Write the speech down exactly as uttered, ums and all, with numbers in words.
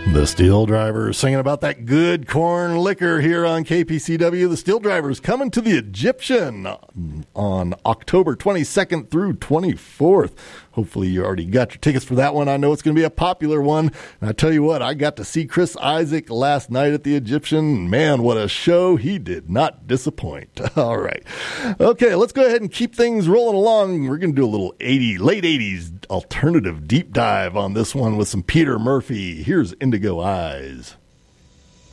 The Steel Drivers singing about that good corn liquor here on K P C W. The Steel Drivers coming to the Egyptian on October twenty-second through twenty-fourth. Hopefully you already got your tickets for that one. I know it's going to be a popular one. And I tell you what, I got to see Chris Isaak last night at the Egyptian. Man, what a show. He did not disappoint. All right. Okay, let's go ahead and keep things rolling along. We're going to do a little eighty, late eighties alternative deep dive on this one with some Peter Murphy. Here's Indigo Eyes.